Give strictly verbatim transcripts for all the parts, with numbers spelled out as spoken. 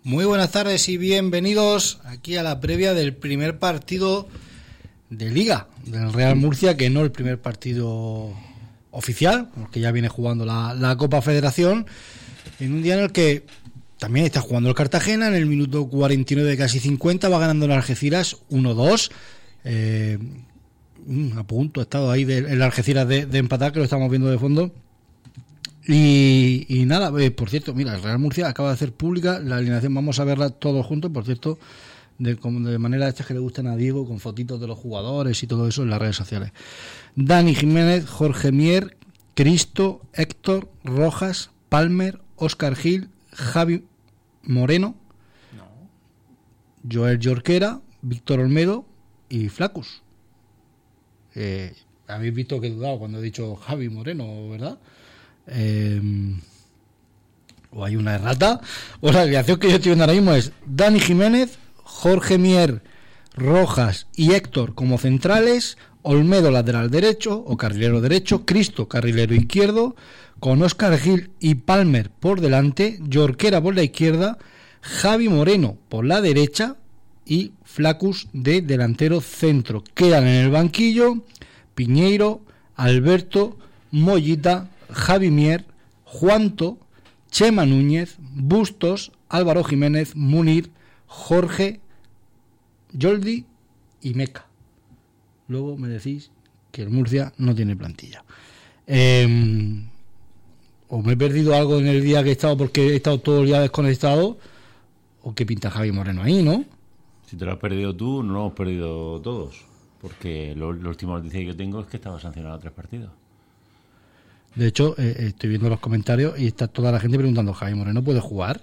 Muy buenas tardes y bienvenidos aquí a la previa del primer partido de Liga del Real Murcia, que no el primer partido oficial, porque ya viene jugando la, la Copa Federación, en un día en el que también está jugando el Cartagena. En el minuto cuarenta y nueve, casi cincuenta, va ganando el Algeciras uno dos. Eh, a punto ha estado ahí de, el Algeciras de, de empatar, que lo estamos viendo de fondo. Y, y nada, eh, por cierto, mira, el Real Murcia acaba de hacer pública la alineación, vamos a verla todos juntos, por cierto, de, de manera estas que le gustan a Diego, con fotitos de los jugadores y todo eso en las redes sociales. Dani Jiménez, Jorge Mier, Cristo, Héctor, Rojas, Palmer, Óscar Gil, Javi Moreno, no. Joel Jorquera, Víctor Olmedo y Flacus. Eh, habéis visto que he dudado cuando he dicho Javi Moreno, ¿verdad? Eh, o hay una errata, o la alineación que yo estoy viendo ahora mismo es Dani Jiménez, Jorge Mier, Rojas y Héctor como centrales, Olmedo lateral derecho o carrilero derecho, Cristo carrilero izquierdo, con Óscar Gil y Palmer por delante, Jorquera por la izquierda, Javi Moreno por la derecha y Flacus de delantero centro. Quedan en el banquillo Piñeiro, Alberto, Mollita, Javi Mier, Juanto, Chema Núñez, Bustos, Álvaro Jiménez, Munir, Jorge, Yoldi y Meca. Luego me decís que el Murcia no tiene plantilla. Eh, o me he perdido algo en el día que he estado porque he estado todo el día desconectado, o que pinta Javi Moreno ahí, ¿no? Si te lo has perdido tú, no lo hemos perdido todos, porque lo, la última noticia que yo tengo es que estaba sancionado a tres partidos. De hecho, eh, estoy viendo los comentarios y está toda la gente preguntando, ¿Javi Moreno puede jugar?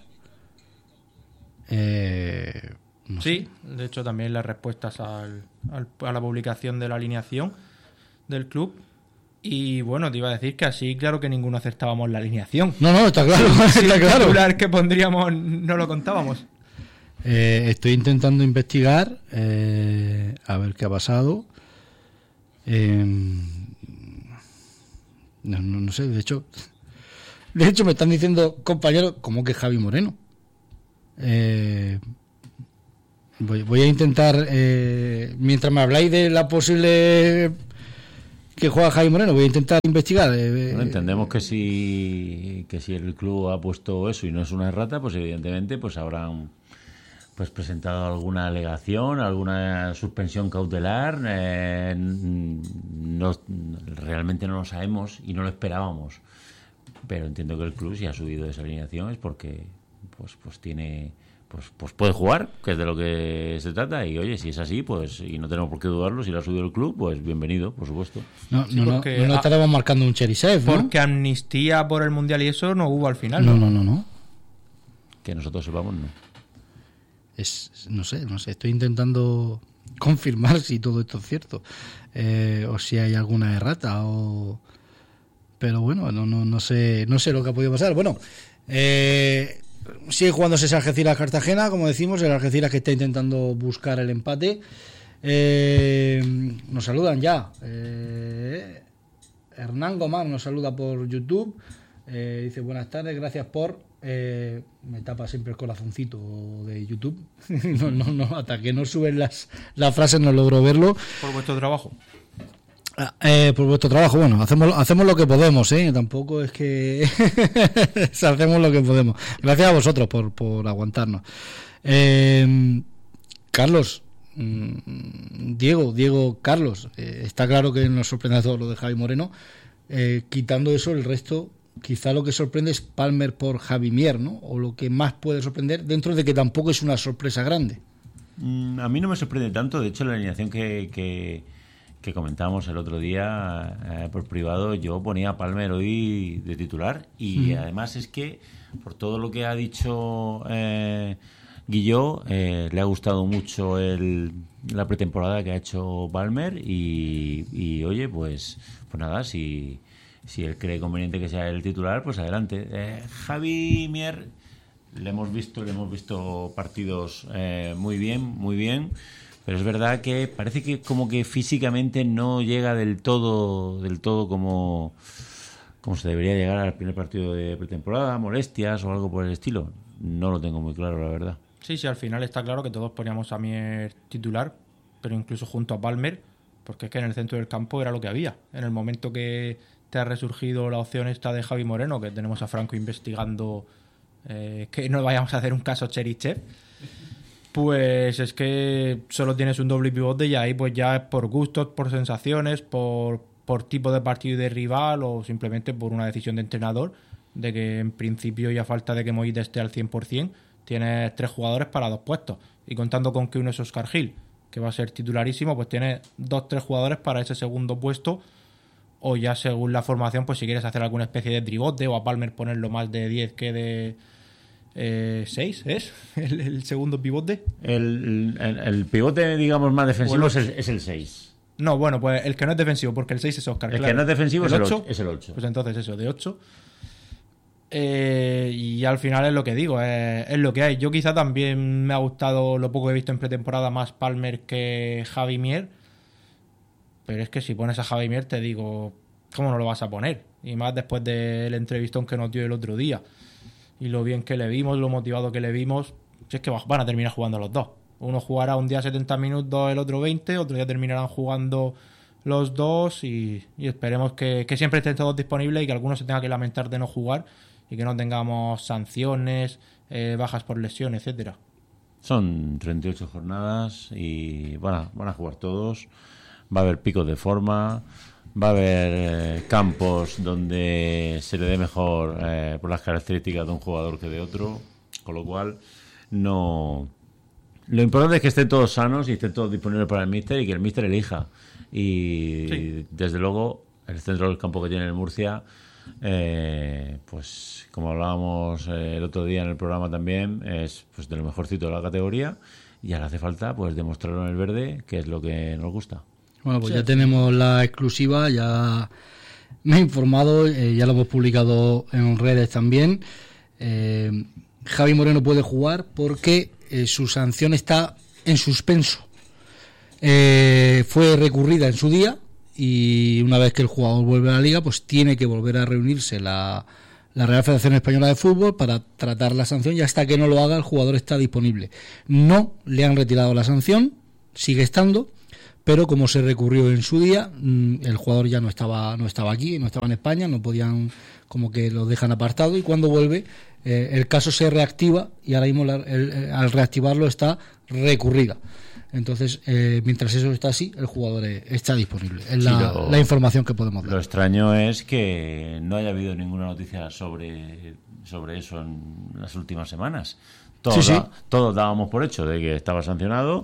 Eh, no sí, sé. De hecho también las respuestas al, al, a la publicación de la alineación del club. Y bueno, te iba a decir que así, claro que ninguno acertábamos la alineación. No, no, está claro. Sí, está claro. El titular que pondríamos no lo contábamos. Eh, estoy intentando investigar eh, a ver qué ha pasado. Eh, no, no, no sé, de hecho, de hecho me están diciendo compañeros, ¿cómo que Javi Moreno? Eh, voy, voy a intentar, eh, mientras me habláis de la posible que juega Javi Moreno, voy a intentar investigar. Eh, bueno, entendemos que si que si el club ha puesto eso y no es una errata, pues evidentemente pues habrán pues presentado alguna alegación, alguna suspensión cautelar. Eh, no, realmente no lo sabemos y no lo esperábamos, pero entiendo que el club, si ha subido esa alineación, es porque pues pues tiene pues pues puede jugar, que es de lo que se trata. Y oye, si es así, pues y no tenemos por qué dudarlo, si lo ha subido el club, pues bienvenido, por supuesto. No, sí, no, no, no, no estaremos a, marcando un Cherisev, ¿no? Porque amnistía por el Mundial y eso no hubo al final. No, no, no, no. Que nosotros sepamos, no. Es, no sé, no sé, estoy intentando confirmar si todo esto es cierto, eh, o si hay alguna errata, o pero bueno, no, no, no sé, no sé lo que ha podido pasar. Bueno, eh, sigue jugándose ese Algeciras Cartagena, como decimos, el Algeciras que está intentando buscar el empate. Eh, nos saludan ya. Eh, Hernán Gomar nos saluda por YouTube. Eh, dice buenas tardes, gracias por. Eh, me tapa siempre el corazoncito de YouTube. no, no, no, hasta que no suben las, las frases no logro verlo. Por vuestro trabajo. Eh, por vuestro trabajo, bueno, hacemos hacemos lo que podemos, ¿eh? Tampoco es que hacemos lo que podemos. Gracias a vosotros por, por aguantarnos. Eh, Carlos, Diego, Diego, Carlos, eh, está claro que nos sorprende todo lo de Javi Moreno. Eh, quitando eso, el resto, quizá lo que sorprende es Palmer por Javi Mier, ¿no? O lo que más puede sorprender, dentro de que tampoco es una sorpresa grande. Mm, a mí no me sorprende tanto. De hecho, la alineación que, que, que comentábamos el otro día eh, por privado, yo ponía a Palmer hoy de titular. Y mm. además es que, por todo lo que ha dicho eh, Guilló, eh, le ha gustado mucho el, la pretemporada que ha hecho Palmer. Y, y oye, pues, pues nada, si... Si él cree conveniente que sea el titular, pues adelante. Eh, Javi Mier, le hemos visto, le hemos visto partidos eh, muy bien, muy bien, pero es verdad que parece que como que físicamente no llega del todo, del todo como como se debería llegar al primer partido de pretemporada, molestias o algo por el estilo. No lo tengo muy claro, la verdad. Sí, sí, al final está claro que todos poníamos a Mier titular, pero incluso junto a Palmer, porque es que en el centro del campo era lo que había. En el momento que te ha resurgido la opción esta de Javi Moreno, que tenemos a Franco investigando eh, que no vayamos a hacer un caso Cherichev, pues es que solo tienes un doble pivote y ahí pues ya es por gustos, por sensaciones, por, por tipo de partido y de rival o simplemente por una decisión de entrenador de que en principio, y a falta de que Moite esté al cien por ciento, tienes tres jugadores para dos puestos. Y contando con que uno es Oscar Gil, que va a ser titularísimo, pues tienes dos, tres jugadores para ese segundo puesto. O ya según la formación, pues si quieres hacer alguna especie de tribote o a Palmer ponerlo más de diez que de eh, seis, ¿es? El, el segundo pivote. El, el, el pivote, digamos, más defensivo bueno, es el, es el seis. No, bueno, pues el que no es defensivo, porque el seis es Oscar. El claro. que no es defensivo ¿El es, ocho? El ocho, es el ocho. Pues entonces eso, de ocho. Eh, y al final es lo que digo, es, es lo que hay. Yo quizá también me ha gustado lo poco que he visto en pretemporada más Palmer que Javi Mier, pero es que si pones a Javi Mier te digo, ¿cómo no lo vas a poner? Y más después del entrevistón que nos dio el otro día y lo bien que le vimos, lo motivado que le vimos, si es que van a terminar jugando los dos. Uno jugará un día setenta minutos, el otro veinte, otro día terminarán jugando los dos y, y esperemos que, que siempre estén todos disponibles y que alguno se tenga que lamentar de no jugar y que no tengamos sanciones, eh, bajas por lesión, etcétera. Son treinta y ocho jornadas y van a, van a jugar todos. Va a haber picos de forma, va a haber eh, campos donde se le dé mejor eh, por las características de un jugador que de otro, con lo cual no... Lo importante es que estén todos sanos y estén todos disponibles para el míster y que el míster elija. Y sí, desde luego el centro del campo que tiene el Murcia, eh, pues como hablábamos eh, el otro día en el programa también, es pues de lo mejorcito de la categoría y ahora hace falta pues demostrarlo en el verde, que es lo que nos gusta. Bueno, pues sí, ya tenemos la exclusiva, ya me he informado, eh, ya lo hemos publicado en redes también. Eh, Javi Moreno puede jugar porque eh, su sanción está en suspenso. Eh, fue recurrida en su día y una vez que el jugador vuelve a la liga, pues tiene que volver a reunirse la, la Real Federación Española de Fútbol para tratar la sanción y hasta que no lo haga el jugador está disponible. No le han retirado la sanción, sigue estando, pero como se recurrió en su día, el jugador ya no estaba no estaba aquí, no estaba en España, no podían, como que lo dejan apartado y cuando vuelve eh, el caso se reactiva y ahora mismo la, el, el, al reactivarlo está recurrida. Entonces, eh, mientras eso está así, el jugador está disponible. Es la, sí, lo, la información que podemos dar. Lo extraño es que no haya habido ninguna noticia sobre, sobre eso en las últimas semanas. Todos, sí, sí. Da, todos dábamos por hecho de que estaba sancionado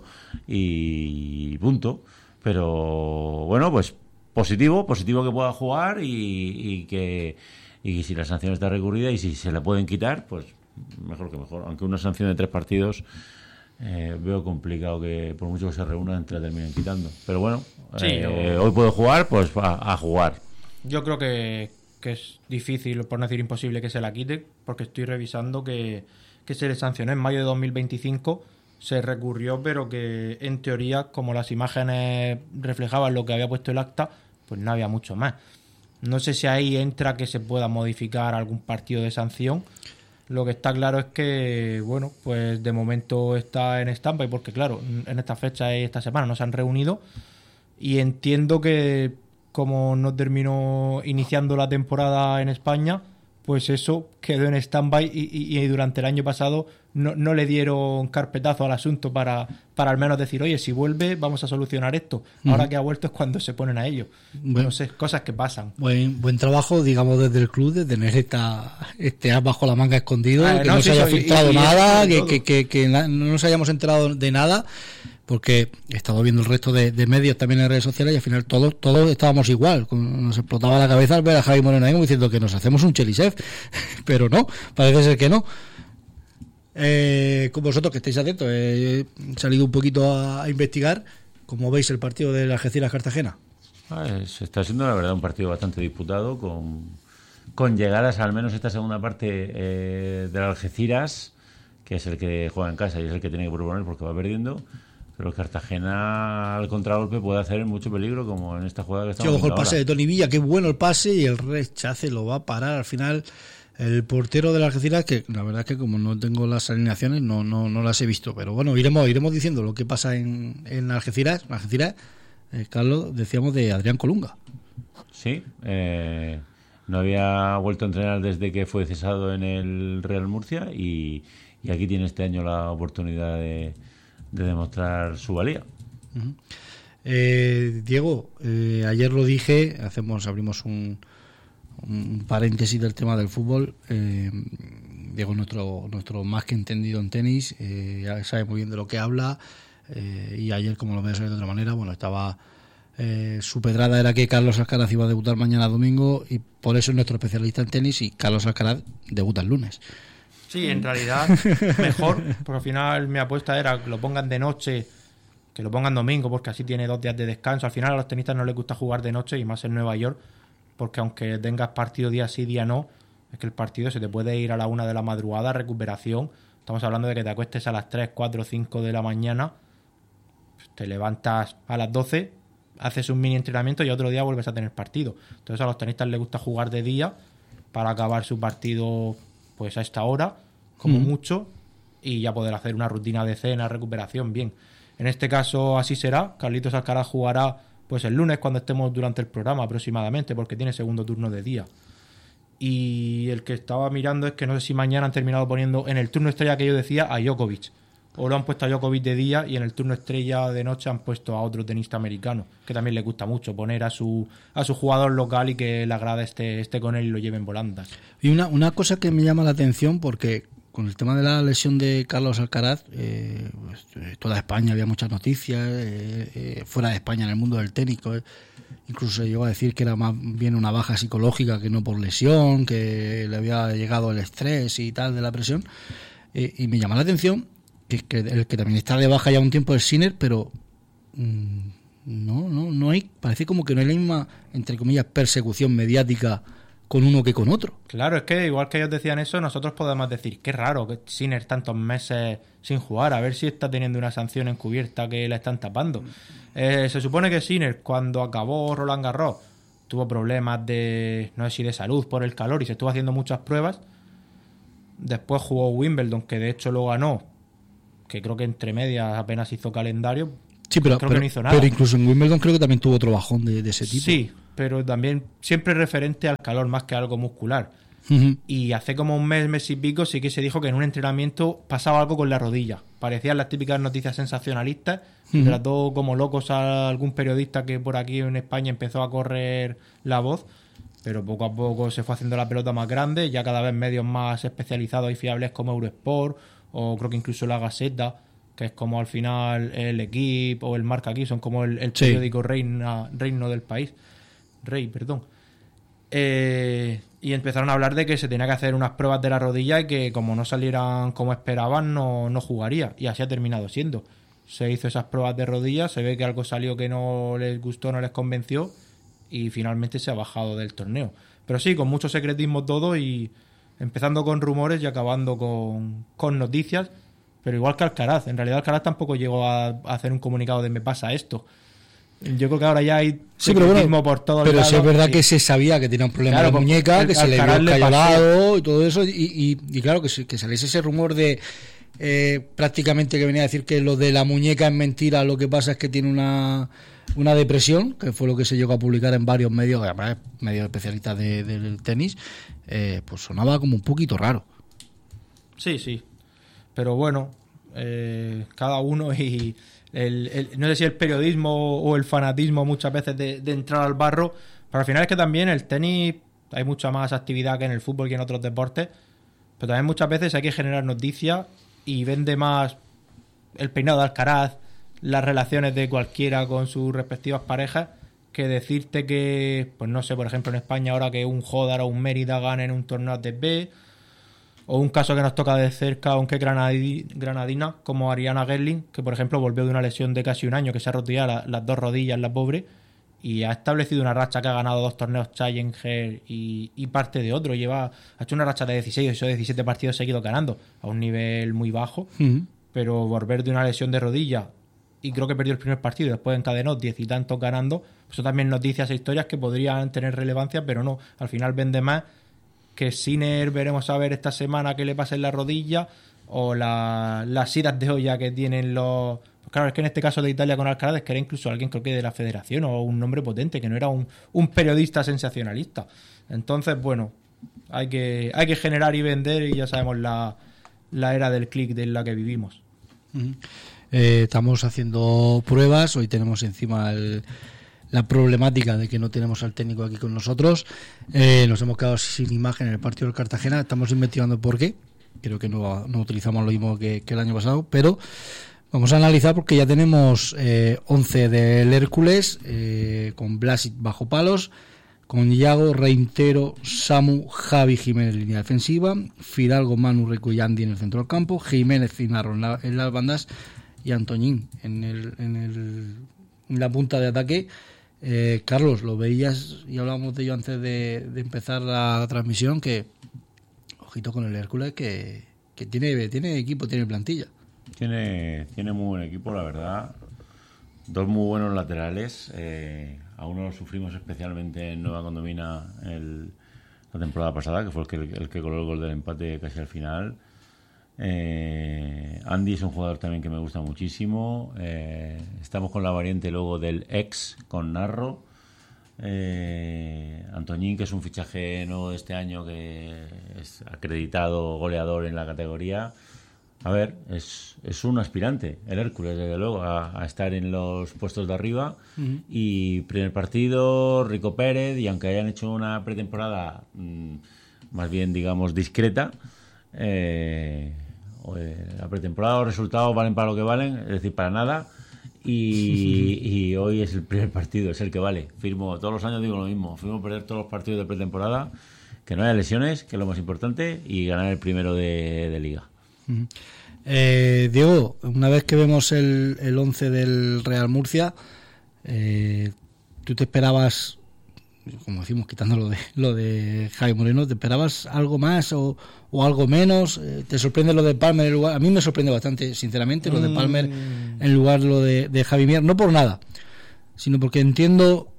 y punto. Pero bueno, pues positivo, positivo que pueda jugar y, y que y si la sanción está recurrida y si se la pueden quitar, pues mejor que mejor. Aunque una sanción de tres partidos eh, veo complicado que por mucho que se reúnan te la terminen quitando. Pero bueno, sí, eh, yo... hoy puedo jugar, pues a, a jugar. Yo creo que, que es difícil, por no decir imposible, que se la quite, porque estoy revisando que que se le sancionó en mayo de dos mil veinticinco, se recurrió, pero que en teoría, como las imágenes reflejaban lo que había puesto el acta, pues no había mucho más. No sé si ahí entra que se pueda modificar algún partido de sanción. Lo que está claro es que, bueno, pues de momento está en stand-by, porque claro, en esta fecha y esta semana no se han reunido, y entiendo que como no terminó iniciando la temporada en España, pues eso quedó en stand-by y, y, y durante el año pasado no, no le dieron carpetazo al asunto para, para al menos decir, oye, si vuelve vamos a solucionar esto. Ahora uh-huh. que ha vuelto es cuando se ponen a ello. Bueno, no sé, cosas que pasan. Buen buen trabajo, digamos, desde el club, de tener esta, este as bajo la manga escondido, ah, que no, no sí, se haya filtrado y, y, nada, y que, que, que, que no nos hayamos enterado de nada, porque he estado viendo el resto de, de medios también en redes sociales y al final todos todos estábamos igual, nos explotaba la cabeza al ver a Javi Moreno ahí diciendo que nos hacemos un Cherichev, pero no, parece ser que no. Eh, con vosotros que estáis atentos, he salido un poquito a, a investigar, ¿cómo veis el partido del Algeciras-Cartagena? Ah, se está siendo la verdad un partido bastante disputado, con, con llegadas al menos esta segunda parte eh, del Algeciras, que es el que juega en casa y es el que tiene que proponer porque va perdiendo. Pero el Cartagena al contragolpe puede hacer mucho peligro, como en esta jugada que estamos Sí, ojo el viendo pase ahora. de Tony Villa, qué bueno el pase, y el rechace lo va a parar al final el portero de la Algeciras, que la verdad es que como no tengo las alineaciones no no no las he visto, pero bueno, iremos iremos diciendo lo que pasa en, en Algeciras. En Algeciras, eh, Carlos, decíamos de Adrián Colunga. Sí, eh, no había vuelto a entrenar desde que fue cesado en el Real Murcia y, y aquí tiene este año la oportunidad de, de demostrar su valía. Uh-huh. eh, Diego, eh, ayer lo dije, hacemos abrimos un, un paréntesis del tema del fútbol. eh, Diego es nuestro, nuestro más que entendido en tenis, eh, ya sabe muy bien de lo que habla, eh, y ayer, como lo voy a saber de otra manera, bueno, estaba eh, su pedrada era que Carlos Alcaraz iba a debutar mañana domingo, y por eso es nuestro especialista en tenis, y Carlos Alcaraz debuta el lunes. Sí, en realidad mejor, porque al final mi apuesta era que lo pongan de noche, que lo pongan domingo, porque así tiene dos días de descanso. Al final a los tenistas no les gusta jugar de noche, y más en Nueva York, porque aunque tengas partido día sí, día no, es que el partido se te puede ir a la una de la madrugada, recuperación. Estamos hablando de que te acuestes a las tres, cuatro, cinco de la mañana, te levantas a las doce, haces un mini entrenamiento y otro día vuelves a tener partido. Entonces a los tenistas les gusta jugar de día para acabar su partido pues a esta hora, como mm. mucho, y ya poder hacer una rutina de cena, recuperación, bien. En este caso así será. Carlitos Alcaraz jugará pues el lunes, cuando estemos durante el programa aproximadamente, porque tiene segundo turno de día. Y el que estaba mirando es que no sé si mañana han terminado poniendo en el turno estrella que yo decía a Djokovic, o lo han puesto a Djokovic de día, y en el turno estrella de noche han puesto a otro tenista americano, que también le gusta mucho poner a su a su jugador local y que la grada esté, esté con él y lo lleve en volandas. Y una, una cosa que me llama la atención, porque con el tema de la lesión de Carlos Alcaraz, eh, pues, toda España había muchas noticias, eh, eh, fuera de España, en el mundo del tenis, eh, incluso se llegó a decir que era más bien una baja psicológica que no por lesión, que le había llegado el estrés y tal de la presión, eh, y me llama la atención que, que el que también está de baja ya un tiempo es Sinner, pero mmm, no, no, no hay, parece como que no hay la misma, entre comillas, persecución mediática con uno que con otro. Claro, es que igual que ellos decían eso, nosotros podemos decir, qué raro que Sinner tantos meses sin jugar, a ver si está teniendo una sanción encubierta que la están tapando. Eh, se supone que Sinner, cuando acabó Roland Garros, tuvo problemas de, no sé si de salud por el calor, y se estuvo haciendo muchas pruebas. Después jugó Wimbledon, que de hecho lo ganó, que creo que entre medias apenas hizo calendario. Sí, pero, creo pero, que no hizo nada. pero incluso en Wimbledon creo que también tuvo otro bajón de, de ese tipo. Sí, pero también siempre referente al calor más que a algo muscular. Uh-huh. Y hace como un mes, mes y pico, sí que se dijo que en un entrenamiento pasaba algo con la rodilla. Parecían las típicas noticias sensacionalistas. Uh-huh. Trató como locos a algún periodista que por aquí en España empezó a correr la voz, pero poco a poco se fue haciendo la pelota más grande. Ya cada vez medios más especializados y fiables como Eurosport, o creo que incluso la Gaceta, que es como al final el Equipo o el Marca aquí, son como el, el sí. periódico reina, reino del país. Rey, perdón. Eh, y empezaron a hablar de que se tenía que hacer unas pruebas de la rodilla y que como no salieran como esperaban, no, no jugaría. Y así ha terminado siendo. Se hizo esas pruebas de rodilla, se ve que algo salió que no les gustó, no les convenció, y finalmente se ha bajado del torneo. Pero sí, con mucho secretismo todo, y empezando con rumores y acabando con, con noticias. Pero igual que Alcaraz, en realidad Alcaraz tampoco llegó a, a hacer un comunicado de me pasa esto. Yo creo que ahora ya hay sí, pero bueno, por todos pero lados. Sí es verdad y... que se sabía que tenía un problema claro, de la muñeca, el, que se le vio cayolado y todo eso, y, y, y claro, que, que saliese ese rumor de eh, prácticamente que venía a decir que lo de la muñeca es mentira, lo que pasa es que tiene una, una depresión, que fue lo que se llegó a publicar en varios medios, además medios especialistas de, del tenis, eh, pues sonaba como un poquito raro. Sí, sí, pero bueno, eh, cada uno y... El, el, no sé si el periodismo o el fanatismo muchas veces de, de entrar al barro, pero al final es que también el tenis hay mucha más actividad que en el fútbol y en otros deportes, pero también muchas veces hay que generar noticias y vende más el peinado de Alcaraz, las relaciones de cualquiera con sus respectivas parejas, que decirte que, pues no sé, por ejemplo en España ahora que un Jodar o un Mérida ganen un torneo A T P, o un caso que nos toca de cerca, aunque granadina, como Ariana Gerling, que por ejemplo volvió de una lesión de casi un año, que se ha roto ya la, las dos rodillas, la pobre, y ha establecido una racha que ha ganado dos torneos Challenger y, y parte de otro. Lleva, ha hecho una racha de dieciséis o diecisiete partidos seguidos ganando, a un nivel muy bajo, uh-huh. pero volver de una lesión de rodilla y creo que perdió el primer partido y después encadenó diez y tantos ganando. Eso también nos dice esas historias que podrían tener relevancia, pero no, al final vende más que Sinner. Veremos a ver esta semana qué le pasa en la rodilla, o la, las iras de olla que tienen los... Pues claro, es que en este caso de Italia con Alcaraz es que era incluso alguien, creo que de la federación, o un nombre potente, que no era un, un periodista sensacionalista. Entonces, bueno, hay que, hay que generar y vender, y ya sabemos la, la era del click de la que vivimos. Uh-huh. Eh, estamos haciendo pruebas, hoy tenemos encima el, la problemática de que no tenemos al técnico aquí con nosotros. Eh, nos hemos quedado sin imagen en el partido del Cartagena, estamos investigando por qué. Creo que no, no utilizamos lo mismo que, que el año pasado, pero vamos a analizar porque ya tenemos eh, once del Hércules, eh, con Blasic bajo palos, con Iago, Reintero, Samu, Javi, Jiménez en línea defensiva, Fidalgo, Manu, Rico y Andy en el centro del campo, Jiménez, Finarro en, la, en las bandas y Antoñín en, el, en, el, en la punta de ataque. Eh, Carlos, lo veías y hablábamos de ello antes de, de empezar la transmisión, que ojito con el Hércules, que, que tiene, tiene equipo, tiene plantilla. Tiene, tiene muy buen equipo, la verdad. Dos muy buenos laterales. Eh, a uno lo sufrimos especialmente en Nueva Condomina el, la temporada pasada, que fue el que, el que coló el gol del empate casi al final. Eh, Andy es un jugador también que me gusta muchísimo. Eh, estamos con la variante luego del ex con Narro. Eh, Antoñín, que es un fichaje nuevo de este año, que es acreditado goleador en la categoría. A ver, es, es un aspirante, el Hércules, desde luego, a, a estar en los puestos de arriba. Uh-huh. Y primer partido, Rico Pérez, y aunque hayan hecho una pretemporada mmm, más bien, digamos, discreta, eh, la pretemporada, los resultados valen para lo que valen, es decir, para nada. Y, y hoy es el primer partido, es el que vale. Firmo, todos los años digo lo mismo, firmo perder todos los partidos de pretemporada, que no haya lesiones, que es lo más importante, y ganar el primero de, de Liga. Uh-huh. eh, Diego, una vez que vemos el, el once del Real Murcia, eh, ¿tú te esperabas, como decimos, quitando lo de, lo de Javi Moreno, te esperabas algo más o, o algo menos? Eh, ¿Te sorprende lo de Palmer en lugar? A mí me sorprende bastante, sinceramente, lo de Palmer mm. en lugar de lo de, de Javi Mier, no por nada, sino porque entiendo,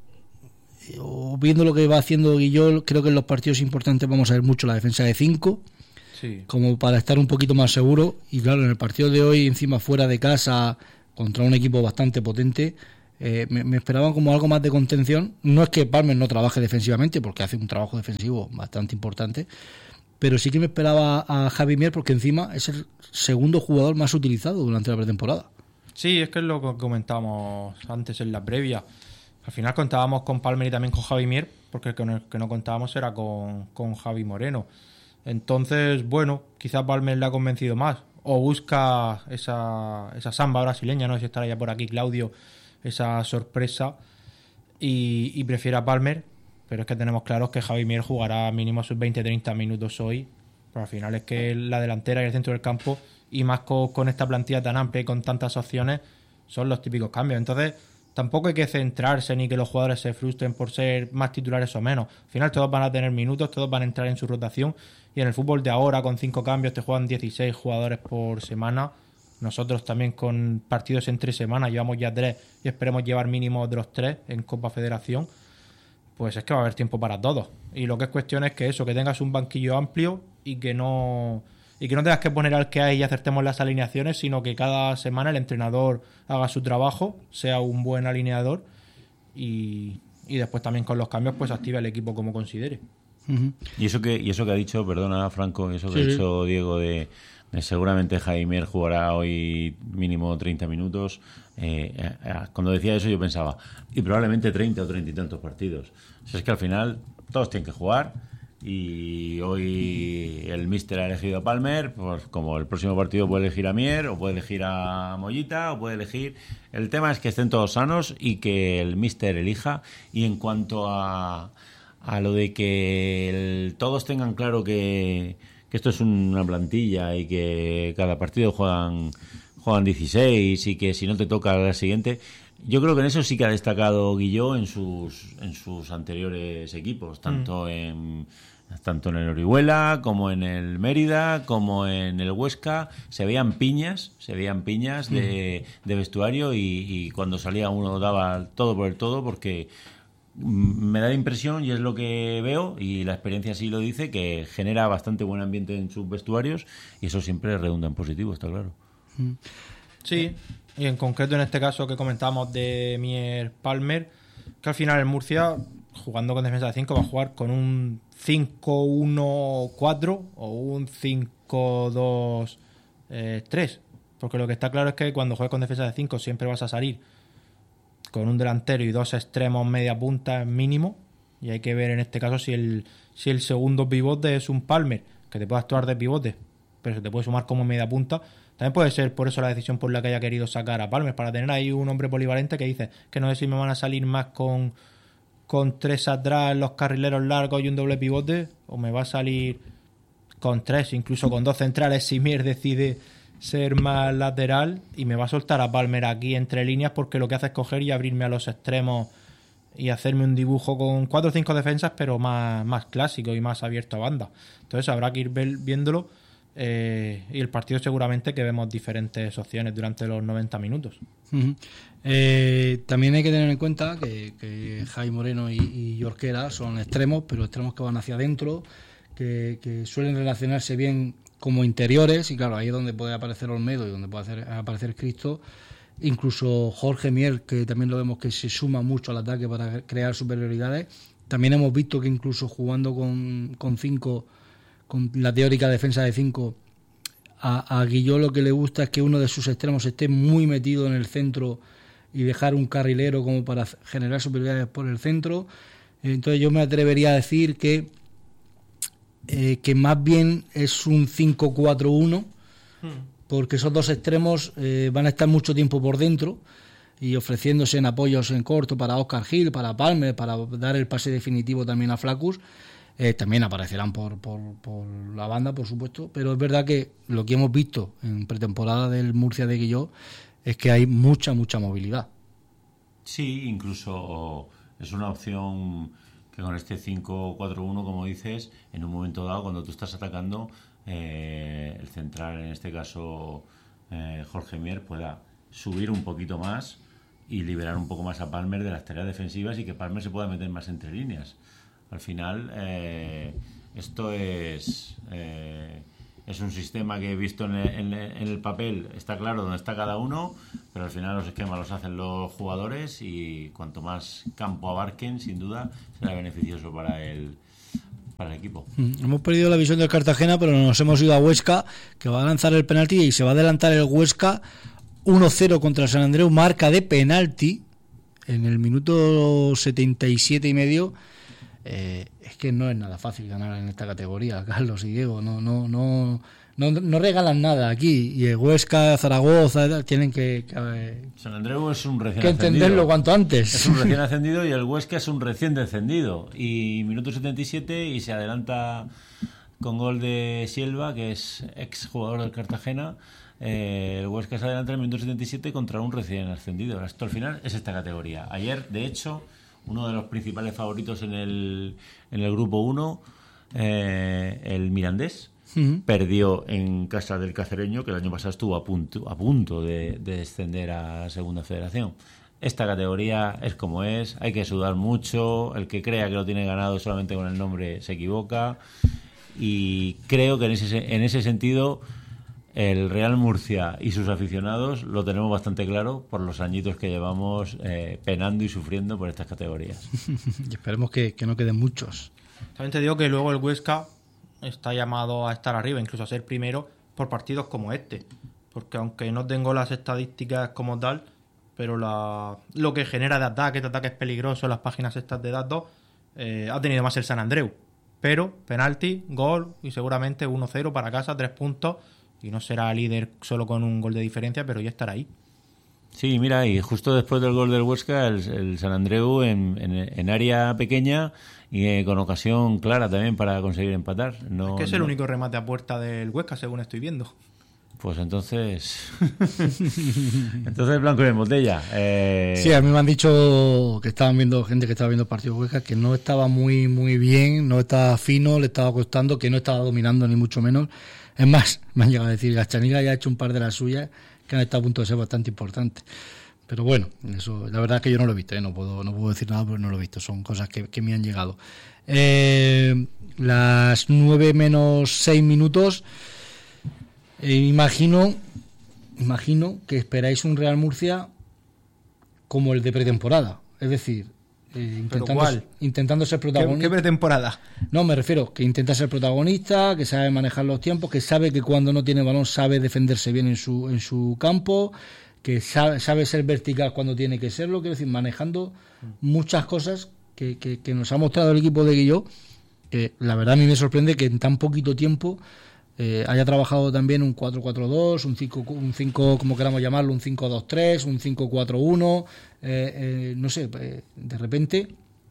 o viendo lo que va haciendo Guillol, creo que en los partidos importantes vamos a ver mucho la defensa de cinco, sí, como para estar un poquito más seguro. Y claro, en el partido de hoy, encima fuera de casa, contra un equipo bastante potente, eh, me, me esperaban como algo más de contención. No es que Palmer no trabaje defensivamente, porque hace un trabajo defensivo bastante importante, pero sí que me esperaba a Javi Mier, porque encima es el segundo jugador más utilizado durante la pretemporada. Sí, es que es lo que comentábamos antes en la previa. Al final contábamos con Palmer y también con Javi Mier, porque el que no, el que no contábamos era con, con Javi Moreno. Entonces, bueno, quizás Palmer le ha convencido más, o busca esa, esa samba brasileña, no sé si estará ya por aquí Claudio, esa sorpresa, y, y prefiere a Palmer, pero es que tenemos claros que Javi Mier jugará mínimo sus veinte a treinta minutos hoy, pero al final es que la delantera y el centro del campo, y más con, con esta plantilla tan amplia y con tantas opciones, son los típicos cambios. Entonces tampoco hay que centrarse ni que los jugadores se frustren por ser más titulares o menos. Al final todos van a tener minutos, todos van a entrar en su rotación, y en el fútbol de ahora, con cinco cambios, te juegan dieciséis jugadores por semana. Nosotros también con partidos en tres semanas llevamos ya tres y esperemos llevar mínimo de los tres en Copa Federación. Pues es que va a haber tiempo para todos. Y lo que es cuestión es que eso, que tengas un banquillo amplio y que no... y que no tengas que poner al que hay y acertemos las alineaciones, sino que cada semana el entrenador haga su trabajo, sea un buen alineador, y, y después también con los cambios pues active el equipo como considere. Uh-huh. Y eso que y eso que ha dicho, perdona Franco, eso que sí, ha dicho Diego de, de seguramente Javi Mier jugará hoy mínimo treinta minutos. Eh, eh, cuando decía eso yo pensaba, y probablemente treinta o treinta y tantos partidos. O sea, es que al final todos tienen que jugar. Y hoy el míster ha elegido a Palmer, pues como el próximo partido puede elegir a Mier, o puede elegir a Mollita, o puede elegir... El tema es que estén todos sanos y que el míster elija. Y en cuanto a, a lo de que el, todos tengan claro que, que esto es una plantilla y que cada partido juegan, juegan dieciséis y que si no te toca la siguiente... Yo creo que en eso sí que ha destacado Guilló en sus en sus anteriores equipos, tanto mm. en, Tanto en el Orihuela como en el Mérida como en el Huesca se veían piñas, se veían piñas de, de vestuario y, y cuando salía uno daba todo por el todo, porque me da la impresión, y es lo que veo, y la experiencia sí lo dice, que genera bastante buen ambiente en sus vestuarios y eso siempre redunda en positivo, está claro. Sí, y en concreto en este caso que comentábamos de Mier Palmer, que al final en Murcia, jugando con defensa de cinco, va a jugar con un cinco uno cuatro o un cinco dos tres, porque lo que está claro es que cuando juegas con defensa de cinco siempre vas a salir con un delantero y dos extremos media punta mínimo, y hay que ver en este caso si el si el segundo pivote es un Palmer, que te puede actuar de pivote, pero se te puede sumar como media punta. También puede ser por eso la decisión por la que haya querido sacar a Palmer, para tener ahí un hombre polivalente que dice que no sé si me van a salir más con, con tres atrás, los carrileros largos y un doble pivote, o me va a salir con tres, incluso con dos centrales si Mier decide ser más lateral, y me va a soltar a Palmer aquí entre líneas, porque lo que hace es coger y abrirme a los extremos y hacerme un dibujo con cuatro o cinco defensas, pero más, más clásico y más abierto a banda. Entonces habrá que ir viéndolo, eh, y el partido seguramente que vemos diferentes opciones durante los noventa minutos. Uh-huh. Eh, también hay que tener en cuenta que, que Javi Moreno y, y Jorquera son extremos, pero extremos que van hacia adentro, que, que suelen relacionarse bien como interiores, y claro, ahí es donde puede aparecer Olmedo y donde puede hacer, aparecer Cristo. Incluso Jorge Mier, que también lo vemos que se suma mucho al ataque para crear superioridades. También hemos visto que incluso jugando con, con cinco, con la teórica defensa de cinco, a, a Guilló lo que le gusta es que uno de sus extremos esté muy metido en el centro y dejar un carrilero como para generar superioridades por el centro. Entonces yo me atrevería a decir que Eh, que más bien es un cinco cuatro uno, porque esos dos extremos eh, van a estar mucho tiempo por dentro y ofreciéndose en apoyos en corto para Oscar Gil, para Palmer, para dar el pase definitivo también a Flaccus. Eh, también aparecerán por, por, por la banda, por supuesto, pero es verdad que lo que hemos visto en pretemporada del Murcia de Guilló es que hay mucha, mucha movilidad. Sí, incluso es una opción que con este cinco cuatro uno, como dices, en un momento dado, cuando tú estás atacando, eh, el central, en este caso eh, Jorge Mier, pueda subir un poquito más y liberar un poco más a Palmer de las tareas defensivas, y que Palmer se pueda meter más entre líneas. Al final, eh, esto es eh, es un sistema que he visto en el, en, el, en el papel, está claro dónde está cada uno, pero al final los esquemas los hacen los jugadores, y cuanto más campo abarquen, sin duda, será beneficioso para el, para el equipo. Hemos perdido la visión del Cartagena, pero nos hemos ido a Huesca, que va a lanzar el penalti y se va a adelantar el Huesca uno cero contra el San Andreu, marca de penalti en el minuto setenta y siete y medio. Eh, es que no es nada fácil ganar en esta categoría, Carlos y Diego, no no no no, no regalan nada aquí, y el Huesca, Zaragoza tienen que, que San Andreu es un recién que entenderlo ascendido. cuanto antes. Es un recién ascendido y el Huesca es un recién descendido, y minuto setenta y siete y se adelanta con gol de Silva, que es ex jugador del Cartagena. Eh, el Huesca se adelanta en el minuto setenta y siete contra un recién ascendido. Esto al final es esta categoría. Ayer, de hecho, uno de los principales favoritos en el, en el grupo uno, eh, el Mirandés, uh-huh. perdió en casa del Cacereño, que el año pasado estuvo a punto, a punto de, de descender a la segunda federación. Esta categoría es como es, hay que sudar mucho, el que crea que lo tiene ganado solamente con el nombre se equivoca, y creo que en ese, en ese sentido el Real Murcia y sus aficionados lo tenemos bastante claro por los añitos que llevamos eh, penando y sufriendo por estas categorías. Y esperemos que, que no queden muchos. También te digo que luego el Huesca está llamado a estar arriba, incluso a ser primero, por partidos como este, porque aunque no tengo las estadísticas como tal, pero la, lo que genera de ataques, de ataques peligrosos, las páginas estas de datos, eh, ha tenido más el San Andreu, pero penalti, gol y seguramente uno cero para casa, tres puntos. Y no será líder solo con un gol de diferencia, pero ya estará ahí. Sí, mira, y justo después del gol del Huesca, el, el San Andreu en, en, en área pequeña y eh, con ocasión clara también para conseguir empatar. No, es que es no. el único remate a puerta del Huesca, según estoy viendo. Pues entonces... entonces blanco y en botella. Eh... Sí, a mí me han dicho que estaban viendo gente que estaba viendo el partido de Huesca, que no estaba muy muy bien, no estaba fino, le estaba costando, que no estaba dominando ni mucho menos. Es más, me han llegado a decir, Gazzaniga ya ha hecho un par de las suyas que han estado a punto de ser bastante importantes. Pero bueno, eso la verdad es que yo no lo he visto, ¿eh? no puedo no puedo decir nada porque no lo he visto, son cosas que, que me han llegado. Eh, las nueve menos seis minutos... Eh, imagino, imagino que esperáis un Real Murcia como el de pretemporada, es decir, eh, intentando, intentando ser protagonista. ¿Qué, ¿Qué pretemporada? No, me refiero que intenta ser protagonista, que sabe manejar los tiempos, que sabe que cuando no tiene balón sabe defenderse bien en su en su campo, que sabe, sabe ser vertical cuando tiene que serlo, quiero decir, manejando muchas cosas que, que, que nos ha mostrado el equipo de Guilló, que la verdad a mí me sorprende que en tan poquito tiempo Eh, haya trabajado también un cuatro cuatro dos, un cinco, un cinco como queramos llamarlo, un cinco dos tres, un cinco cuatro uno, eh, eh, no sé, eh, de repente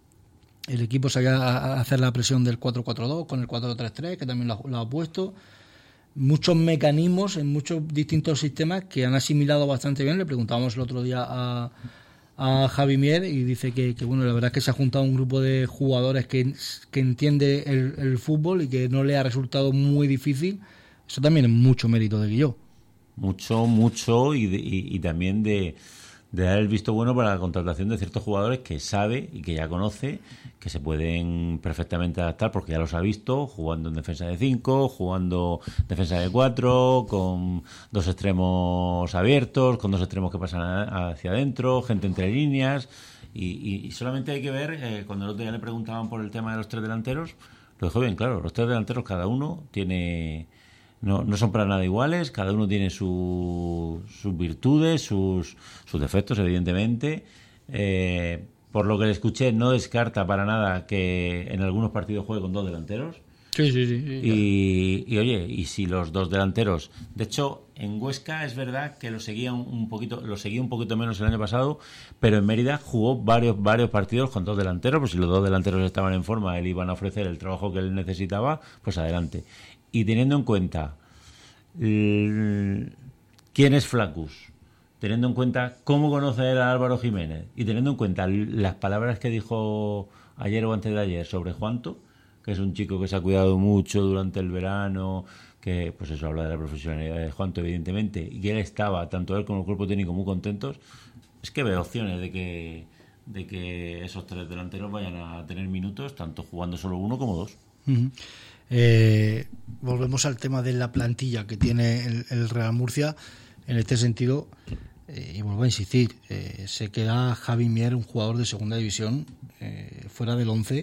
el equipo salía a hacer la presión del cuatro cuatro dos con el cuatro tres tres, que también lo, lo ha puesto. Muchos mecanismos en muchos distintos sistemas que han asimilado bastante bien. Le preguntábamos el otro día a, a Javi Mier y dice que, que bueno, la verdad es que se ha juntado un grupo de jugadores que, que entiende el, el fútbol y que no le ha resultado muy difícil. Eso también es mucho mérito de Guilló. Mucho, mucho y, de, y, y también de, de dar el visto bueno para la contratación de ciertos jugadores que sabe y que ya conoce, que se pueden perfectamente adaptar porque ya los ha visto, jugando en defensa de cinco, jugando defensa de cuatro, con dos extremos abiertos, con dos extremos que pasan a, hacia adentro, gente entre líneas, y, y, y solamente hay que ver, eh, cuando el otro día le preguntaban por el tema de los tres delanteros, lo dejó bien claro, los tres delanteros cada uno tiene... No, no son para nada iguales, cada uno tiene su, sus virtudes, sus, sus defectos, evidentemente. Eh, por lo que le escuché, no descarta para nada que en algunos partidos juegue con dos delanteros. Sí, sí, sí. sí y, y oye, y si los dos delanteros... De hecho, en Huesca es verdad que lo seguía un, un poquito lo seguía un poquito menos el año pasado, pero en Mérida jugó varios varios partidos con dos delanteros, pues si los dos delanteros estaban en forma, él iban a ofrecer el trabajo que él necesitaba, pues adelante. Y teniendo en cuenta quién es Flaccus, teniendo en cuenta cómo conocer a Álvaro Jiménez y teniendo en cuenta las palabras que dijo ayer o antes de ayer sobre Juanto, que es un chico que se ha cuidado mucho durante el verano, que pues eso habla de la profesionalidad de Juanto evidentemente, y que él estaba, tanto él como el cuerpo técnico, muy contentos, es que veo opciones de que, de que esos tres delanteros vayan a tener minutos, tanto jugando solo uno como dos. Uh-huh. Eh, volvemos al tema de la plantilla que tiene el, el Real Murcia en este sentido, eh, y vuelvo a insistir, eh, se queda Javi Mier, un jugador de segunda división, eh, fuera del once.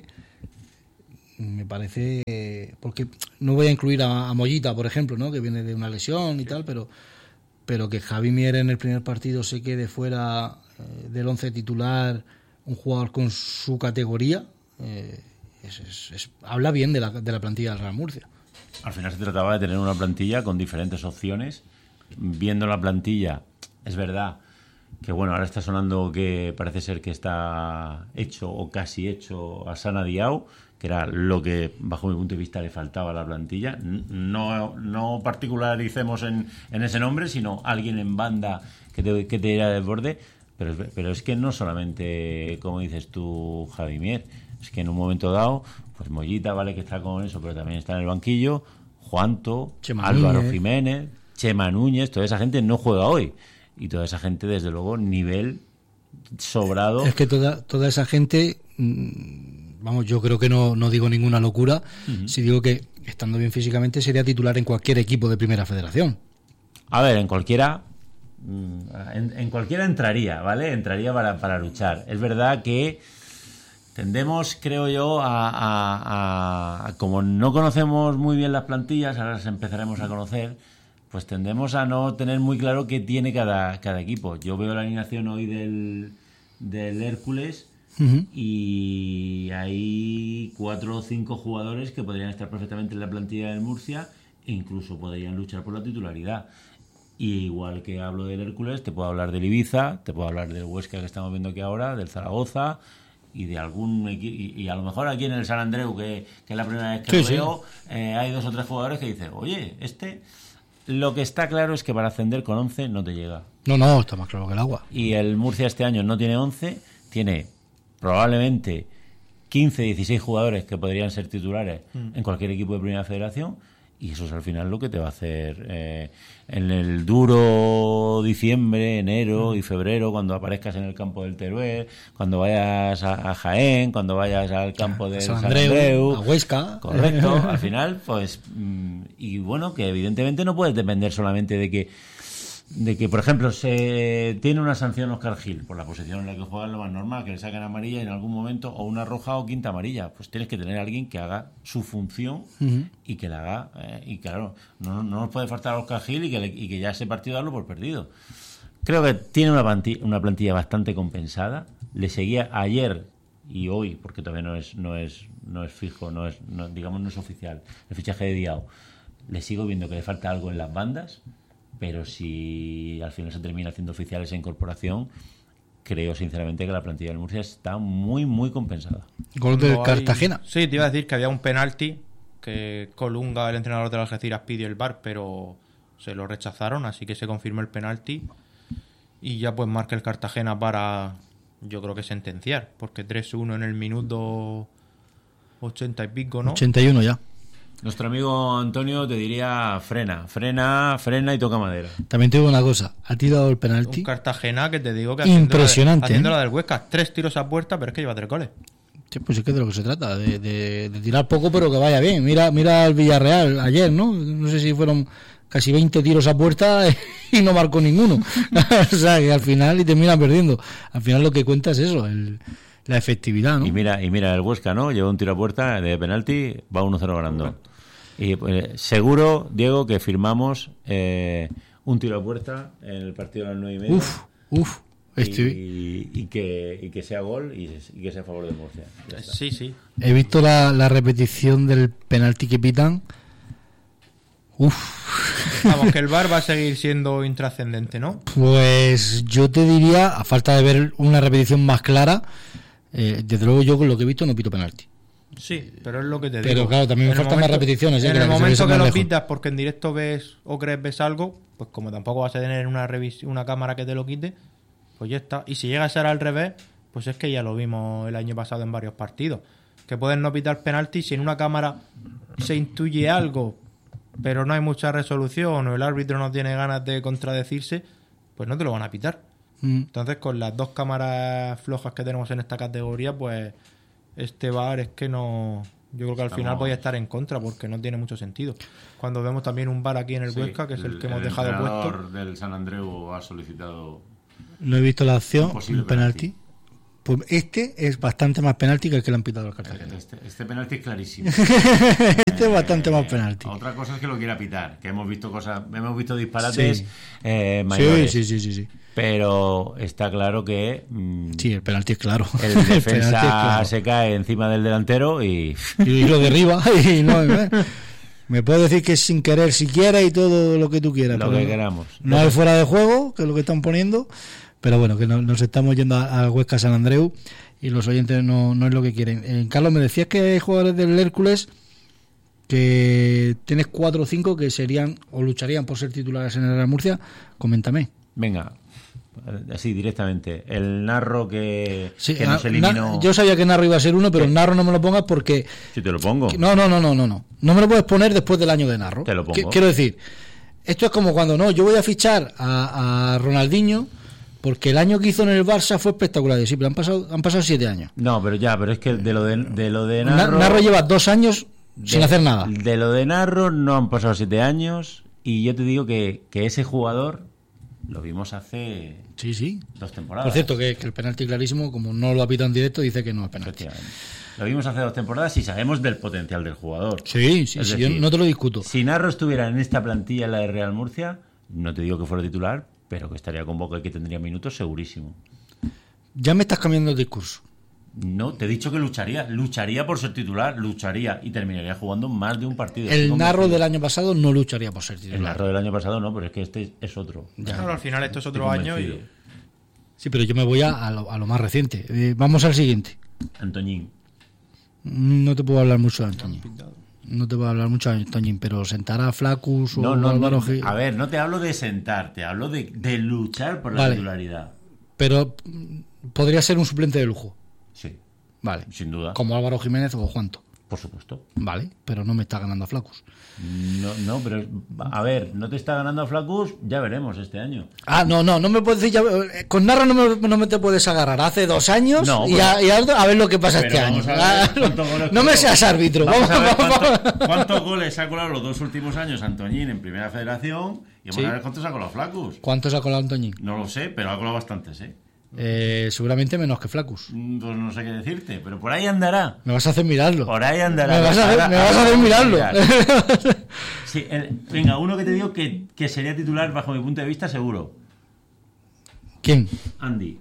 Me parece, eh, porque no voy a incluir a, a Mollita, por ejemplo, ¿no?, que viene de una lesión y tal, pero pero que Javi Mier en el primer partido se quede fuera eh, del once titular, un jugador con su categoría, eh, Es, es, es, habla bien de la, de la plantilla del Real Murcia. Al final se trataba de tener una plantilla con diferentes opciones. Viendo la plantilla, es verdad que bueno, ahora está sonando que parece ser que está hecho o casi hecho Hassan Diao, que era lo que bajo mi punto de vista le faltaba a la plantilla. No, no particularicemos en, en ese nombre, sino alguien en banda que te, que te diera del borde. Pero, pero es que no solamente, como dices tú, Javi Mier, es que en un momento dado, pues Mollita, vale que está con eso, pero también está en el banquillo, Juanto, Chema Álvaro Núñez. Jiménez, Chema Núñez, toda esa gente no juega hoy. Y toda esa gente, desde luego, nivel sobrado. Es que toda, toda esa gente, vamos, yo creo que no, no digo ninguna locura, uh-huh. si digo que estando bien físicamente sería titular en cualquier equipo de Primera Federación. A ver, en cualquiera... En, en cualquiera entraría, ¿vale? Entraría para, para luchar. Es verdad que tendemos, creo yo, a, a, a, a como no conocemos muy bien las plantillas, ahora las empezaremos a conocer, pues tendemos a no tener muy claro qué tiene cada, cada equipo. Yo veo la alineación hoy del, del Hércules uh-huh. y hay cuatro o cinco jugadores que podrían estar perfectamente en la plantilla del Murcia e incluso podrían luchar por la titularidad. Y igual que hablo del Hércules, te puedo hablar del Ibiza, te puedo hablar del Huesca que estamos viendo aquí ahora, del Zaragoza y de algún equipo, y, y a lo mejor aquí en el San Andreu, que, que es la primera vez que sí, lo veo, sí. eh, hay dos o tres jugadores que dicen, oye, este lo que está claro es que para ascender con once no te llega. No, no, está más claro que el agua. Y el Murcia este año no tiene once, tiene probablemente quince, dieciséis jugadores que podrían ser titulares mm. en cualquier equipo de Primera Federación, y eso es al final lo que te va a hacer eh, en el duro diciembre, enero y febrero, cuando aparezcas en el campo del Teruel, cuando vayas a, a Jaén, cuando vayas al campo del San San Andreu, Andreu, a Huesca. Correcto, al final, pues, y bueno, que evidentemente no puedes depender solamente de que de que, por ejemplo, se tiene una sanción Oscar Gil por la posición en la que juega, lo más normal, que le saquen amarilla en algún momento, o una roja o quinta amarilla. Pues tienes que tener a alguien que haga su función uh-huh. y que la haga. Eh, y claro, no, no nos puede faltar a Oscar Gil y que, le, y que ya ese partido darlo por perdido. Creo que tiene una plantilla, una plantilla bastante compensada. Le seguía ayer y hoy, porque todavía no es no es no es fijo, no es no, digamos no es oficial, el fichaje de Diao. Le sigo viendo que le falta algo en las bandas. Pero si al final se termina haciendo oficial esa incorporación, creo sinceramente que la plantilla del Murcia está muy, muy compensada. Gol del Cartagena. Sí, te iba a decir que había un penalti que Colunga, el entrenador de las Algeciras, pidió el V A R, pero se lo rechazaron, así que se confirmó el penalti. Y ya pues marca el Cartagena para, yo creo que sentenciar, porque tres uno en el minuto ochenta y pico, ¿no? ochenta y uno ya. Nuestro amigo Antonio te diría frena, frena, frena y toca madera. También te digo una cosa, ha tirado el penalti. Un Cartagena que te digo que impresionante, haciendo la, de, haciendo ¿eh? la del Huesca, tres tiros a puerta, pero es que lleva tres goles. Sí, pues es que de lo que se trata, de, de, de tirar poco pero que vaya bien. Mira, mira el Villarreal ayer, ¿no? No sé si fueron casi veinte tiros a puerta y no marcó ninguno. O sea, que al final y termina perdiendo. Al final lo que cuenta es eso, el, la efectividad, ¿no? Y mira, y mira el Huesca, ¿no? Lleva un tiro a puerta de penalti, va uno cero ganando. Y pues, seguro, Diego, que firmamos eh, un tiro a puerta en el partido de las nueve y media. Uf, uf. Estoy... Y, y, que, y que sea gol y, y que sea a favor de Murcia. Sí, sí. He visto la, la repetición del penalti que pitan. Uf. Vamos, que el V A R va a seguir siendo intrascendente, ¿no? Pues yo te diría, a falta de ver una repetición más clara, eh, desde luego yo con lo que he visto no pito penalti. Sí, pero es lo que te digo. Pero claro, también me faltan más repeticiones. ¿eh? En que el que momento que lo lejos. pitas porque en directo ves o crees ves algo, pues como tampoco vas a tener una revis- una cámara que te lo quite, pues ya está. Y si llega a ser al revés, pues es que ya lo vimos el año pasado en varios partidos. Que pueden no pitar penalti si en una cámara se intuye algo, pero no hay mucha resolución o el árbitro no tiene ganas de contradecirse, pues no te lo van a pitar. Mm. Entonces, con las dos cámaras flojas que tenemos en esta categoría, pues este V A R es que no... Yo creo que al Estamos... final voy a estar en contra porque no tiene mucho sentido. Cuando vemos también un V A R aquí en el sí, Huesca, que es el, el que hemos el dejado puesto. El del San Andreu ha solicitado... No he visto la opción, un un penalti. penalti. Pues este es bastante más penalti que el que le han pitado al Cartagena. Este, este penalti es clarísimo. Este es bastante más penalti. Otra cosa es que lo quiera pitar, que hemos visto cosas, hemos visto disparates sí. eh, mayores. Sí, sí, sí, sí, sí. Pero está claro que mmm, sí, el penalti es claro. El defensa el claro. Se cae encima del delantero y y lo derriba y no me puedo decir que es sin querer siquiera y todo lo que tú quieras. Lo que no, queramos. No hay fuera de juego, que es lo que están poniendo. Pero bueno, que nos estamos yendo al Huesca San Andreu y los oyentes no, no es lo que quieren. Eh, Carlos, me decías que hay jugadores del Hércules que tienes cuatro o cinco que serían o lucharían por ser titulares en el Real Murcia. Coméntame. Venga, así directamente. El Narro que, sí, que nos eliminó. Na, yo sabía que Narro iba a ser uno, pero el Narro no me lo pongas porque... Si te lo pongo. Que, no, no, no, no, no, no. No me lo puedes poner después del año de Narro. Te lo pongo. Quiero decir, esto es como cuando no, yo voy a fichar a, a Ronaldinho... Porque el año que hizo en el Barça fue espectacular. Sí, pero han pasado, han pasado siete años. No, pero ya, pero es que de lo de, de lo de Narro... Narro lleva dos años de, sin hacer nada. De lo de Narro no han pasado siete años. Y yo te digo que, que ese jugador lo vimos hace sí, sí. dos temporadas. Por cierto, que, que el penalti clarísimo, como no lo ha pitado en directo, dice que no es penalti. Lo vimos hace dos temporadas y sabemos del potencial del jugador. Sí, sí, es sí, decir, yo no te lo discuto. Si Narro estuviera en esta plantilla, en la de Real Murcia, no te digo que fuera titular, pero que estaría convocado y que tendría minutos segurísimo. Ya me estás cambiando el discurso. No, te he dicho que lucharía, lucharía por ser titular, lucharía y terminaría jugando más de un partido. El Narro del año pasado no lucharía por ser titular. El Narro del año pasado no, pero es que este es otro. Ya. Claro, al final esto es otro año y... Sí, pero yo me voy a, a, lo, a lo más reciente. Eh, vamos al siguiente. Antoñín. No te puedo hablar mucho de Antoñín. no te voy a hablar mucho de Antoñín, pero sentar a Flaccus o No, no, Álvaro no. Gil- A ver, no te hablo de sentar, te hablo de, de luchar por la Vale. titularidad. Pero mm, podría ser un suplente de lujo. Sí, Vale. sin duda. Como Álvaro Jiménez o Juanto. Por supuesto. Vale, pero no me está ganando a Flaccus. No, no, pero a ver, no te está ganando a Flaccus, ya veremos este año. Ah, no, no, no me puedes decir. Ya, con Narra no me, no me te puedes agarrar. Hace dos años No, y, pero- a, y a, a ver lo que pasa Pero este año. vamos a ver Ah, cuántos goles no me coló. seas árbitro. Vamos Vamos, a ver vamos, cuánto- vamos. cuántos goles ha colado los dos últimos años Antoñín en Primera Federación y vamos Sí. a ver cuántos ha colado Flaccus. ¿Cuántos ha colado Antoñín? No lo sé, pero ha colado bastantes, ¿eh? Eh, seguramente menos que Flaccus. Mm, Pues no sé qué decirte, pero por ahí andará. Me vas a hacer mirarlo. Por ahí andará. Me vas a hacer, Ahora- me vas a ahora hacer vamos a mirarlo. mirar. Sí, el- venga, uno que te digo que, que sería titular bajo mi punto de vista seguro. ¿Quién? Andy.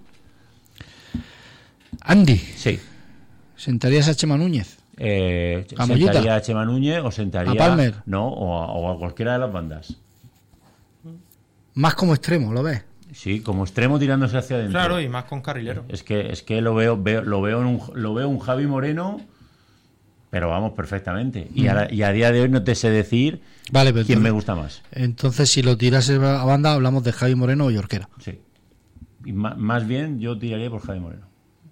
Andy. Sí. ¿Sentarías a Chema Núñez? Eh, ¿A Mollita? sentaría a Chema Núñez o sentaría ¿A Palmer? No, o a, o a cualquiera de las bandas. Más como extremo, ¿lo ves? Sí, como extremo tirándose hacia adentro. Claro, y más con carrilero. Es que es que lo veo, veo lo veo en un lo veo un Javi Moreno, pero vamos perfectamente. Y, a, y a día de hoy no te sé decir Vale, pero quién me entonces- gusta más. Entonces, si lo tiras a banda, hablamos de Javi Moreno o Yorquera. Sí. Y ma- más bien yo tiraría por Javi Moreno.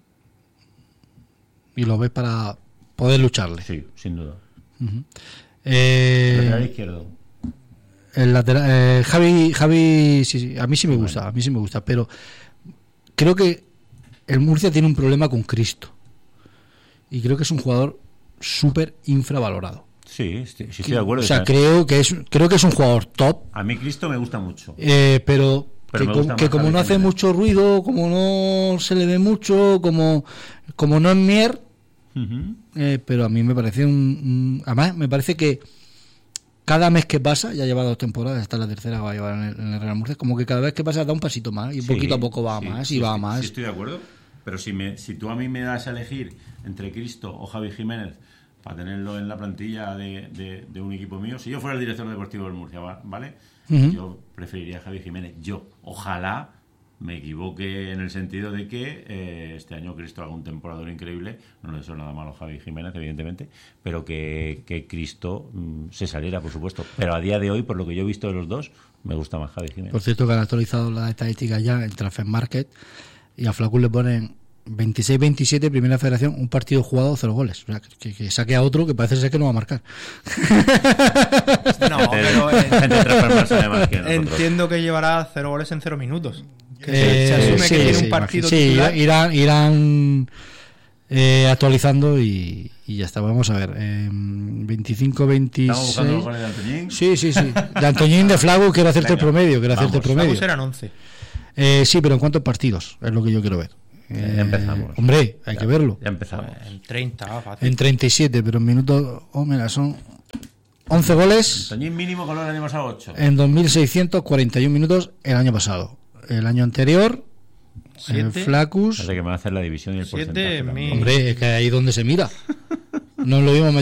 Y lo ves para poder lucharle. Sí, sin duda. Eh, Lateral izquierdo. el lateral, eh, Javi, Javi sí, sí, a mí sí me gusta, a mí sí me gusta, pero creo que el Murcia tiene un problema con Cristo. Y creo que es un jugador súper infravalorado. Sí, estoy, sí estoy de acuerdo. O sea, O sea, creo que es creo que es un jugador top, a mí Cristo me gusta mucho. eh, pero, Pero que, me com- gusta que más como Javi no hace Jiménez. mucho ruido, como no se le ve mucho, como, como no es Mier, Ujú. eh, pero a mí me parece un, un- además me parece que cada mes que pasa, ya lleva dos temporadas, esta es la tercera que va a llevar en el, en el Real Murcia, como que cada vez que pasa da un pasito más y Sí, poquito a poco va sí, más sí, y va sí, más. Sí, estoy de acuerdo. Pero si, me, si tú a mí me das a elegir entre Cristo o Javi Jiménez para tenerlo en la plantilla de, de- de un equipo mío, si yo fuera el director deportivo del Murcia, ¿va- ¿vale? Ujú. Yo preferiría a Javi Jiménez. Yo, ojalá me equivoque en el sentido de que eh, este año Cristo haga un temporador increíble. No le deseo nada malo a Javi Jiménez, evidentemente, pero que, que Cristo mm, se saliera, por supuesto. Pero a día de hoy, por lo que yo he visto de los dos, me gusta más Javi Jiménez. Por cierto, que han actualizado las estadísticas ya en Transfer Market y a Flaccus le ponen veintiséis veintisiete, Primera Federación, un partido jugado, cero goles. O sea, que, que saque a otro que parece ser que no va a marcar. No, pero eh, Gente de transformarse además que nosotros. entiendo que llevará cero goles en cero minutos. Que Eh, se asume sí, que tiene sí, un partido imagino. Sí, titular. irán, irán eh, actualizando y, y ya está. Vamos a ver. Eh, veinticinco veintiséis. Estamos buscando los goles de Antoñín. Sí, sí, sí. De Antoñín, de Flaccus, quiero hacerte el Venga, promedio. Quiero hacerte el vamos, promedio. Vamos, eran once. Eh, sí, pero ¿en cuántos partidos? Es lo que yo quiero ver. Eh, empezamos. Hombre, hay Ya- que verlo. Ya empezamos. En treinta, fácil. En treinta y siete, pero en minutos. Oh, mira, son once goles Antoñín mínimo con el año pasado ocho. en dos mil seiscientos cuarenta y uno minutos el año pasado. El año anterior, el Siete. Flaccus. Parece que me va a hacer la división y el Siete, porcentaje también. mil. Hombre, es que ahí es donde se mira. No es lo mismo